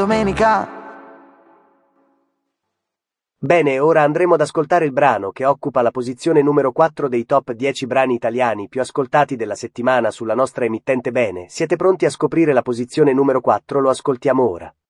Domenica. Bene, ora andremo ad ascoltare il brano che occupa la posizione numero 4 dei top 10 brani italiani più ascoltati della settimana sulla nostra emittente Bene. Siete pronti a scoprire la posizione numero 4? Lo ascoltiamo ora.